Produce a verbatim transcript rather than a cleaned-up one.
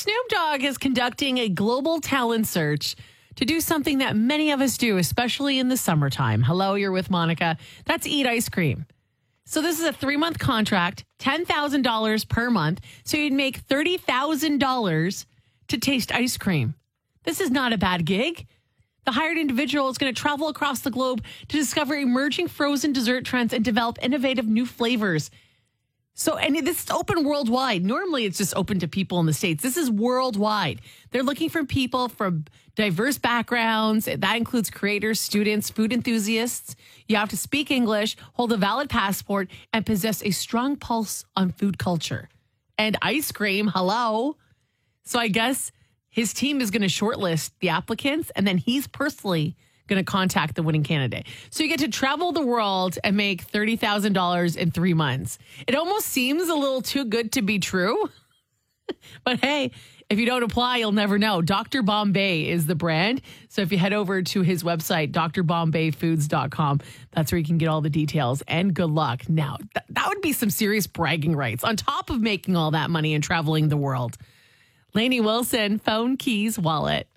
Snoop Dogg is conducting a global talent search to do something that many of us do, especially in the summertime. Hello, you're with Monica. That's eat ice cream. So this is a three-month contract, ten thousand dollars per month. So you'd make thirty thousand dollars to taste ice cream. This is not a bad gig. The hired individual is going to travel across the globe to discover emerging frozen dessert trends and develop innovative new flavors. So, and this is open worldwide. Normally, it's just open to people in the States. This is worldwide. They're looking for people from diverse backgrounds. That includes creators, students, food enthusiasts. You have to speak English, hold a valid passport, and possess a strong pulse on food culture. And ice cream, hello. So I guess his team is going to shortlist the applicants, and then he's personally going to contact the winning candidate. So you get to travel the world and make thirty thousand dollars in three months. It almost seems a little too good to be true. But hey, if you don't apply, you'll never know. Doctor Bombay is the brand. So if you head over to his website, d r bombay foods dot com, that's where you can get all the details. And good luck. Now, th- that would be some serious bragging rights on top of making all that money and traveling the world. Lainey Wilson, phone, keys, wallet.